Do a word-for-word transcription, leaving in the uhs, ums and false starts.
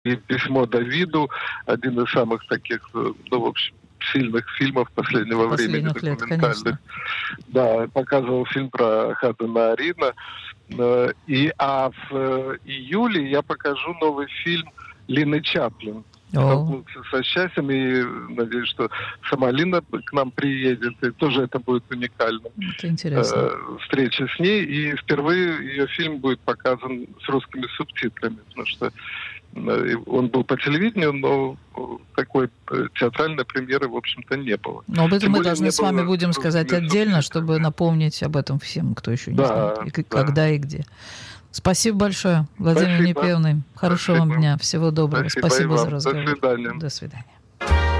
и «Письмо Давиду», один из самых таких, ну, в общем, сильных фильмов последнего времени, Последних лет, документальных. конечно. Да, показывал фильм про Хадана Арина. Э, И, а в э, июле я покажу новый фильм Лины Чаплин О, «Столкнуться со счастьем», и надеюсь, что сама Лина к нам приедет, и тоже это будет уникально. это интересно. Э, встреча с ней, и впервые ее фильм будет показан с русскими субтитрами, потому что э, он был по телевидению, но такой э, театральной премьеры, в общем-то, не было. Но об этом Тем мы более должны не с вами было будем с сказать русскими отдельно, субтитрами. чтобы напомнить об этом всем, кто еще не знает, Да, и к- да. когда и где. Спасибо большое, Владимир Спасибо. Непевный. Хорошего вам Спасибо. дня. Всего доброго. Спасибо и Спасибо за вам. До разговор. свидания. До свидания.